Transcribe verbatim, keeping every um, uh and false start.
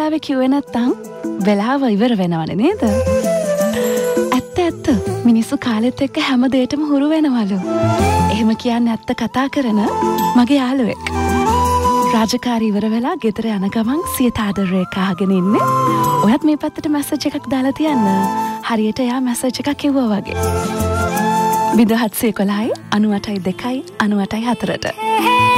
වෙලාවේ කිව්වේ නැත්තම් වෙලාව ඉවර වෙනවනේ නේද? ඇත්ත ඇත්ත. මිනිස්සු කාලෙත් එක්ක හැම දෙයකටම හුරු වෙනවලු. එහෙම කියන්නේ ඇත්ත කතා කරන මගේ යාළුවෙක්. රාජකාරී ඉවර වෙලා ගෙදර යන ගමන් සියත ආදරේ කහගෙන ඉන්නේ. ඔයත් මේ පැත්තට මැසේජ් එකක් දාලා තියන්න. හරියට එයා මැසේජ් එකක් කිව්වා වගේ. විදහත් සියකොළහයි අනු අටයි දෙකයි අනු අටයි හතරට.